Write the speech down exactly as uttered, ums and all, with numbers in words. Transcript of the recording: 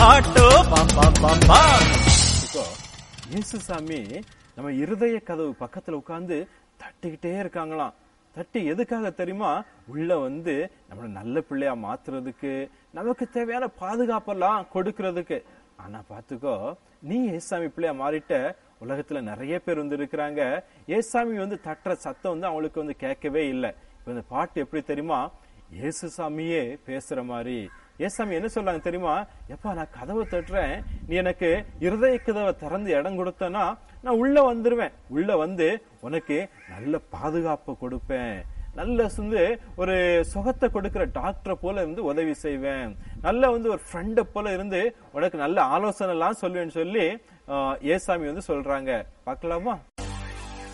Auto பம் பம் பம் பம். இயேசு சாமி நம்ம இருதய கதவு பக்கத்துல உட்கார்ந்து தட்டிக்கிட்டே இருக்காங்களாம். தட்டி எதுக்காக தெரியுமா? உள்ள வந்து நம்மள நல்ல பிள்ளையா மாத்துறதுக்கு, நமக்கு தேவையான பாதுகாப்பெல்லாம் கொடுக்கறதுக்கு. ஆனா பாத்துக்கோ, நீ ஏசாமி பிள்ளையா மாறிட்ட. உலகத்துல நிறைய பேர் வந்து இருக்கிறாங்க, ஏசாமி வந்து தட்டுற சத்தம் வந்து அவங்களுக்கு வந்து கேட்கவே இல்லை. இப்ப இந்த பாட்டு எப்படி தெரியுமா? ஏசு சாமியே பேசுற மாதிரி. ஏசாமி என்ன சொல்றாங்க தெரியுமா? எப்பா, நான் கதவை தட்டுறேன், நீ எனக்கு இருதய கதவை திறந்து இடம் கொடுத்தனா நான் உள்ள வந்துருவேன். உள்ள வந்து உனக்கு நல்ல பாதுகாப்பு கொடுப்பேன், நல்ல வந்து ஒரு சுகத்தை கொடுக்கிற டாக்டரை போல இருந்து உதவி செய்வேன், நல்ல வந்து ஒரு ஃப்ரெண்ட போல இருந்து உனக்கு நல்ல ஆலோசனை எல்லாம் சொல்லுவேன்னு சொல்லி ஏசாமி வந்து சொல்றாங்க. பார்க்கலாமா?